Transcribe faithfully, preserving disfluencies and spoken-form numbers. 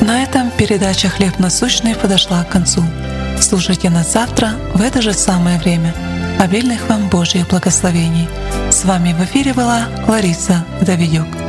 На этом передача «Хлеб насущный» подошла к концу. Слушайте нас завтра в это же самое время. Обильных вам Божьих благословений. С вами в эфире была Лариса Давидюк.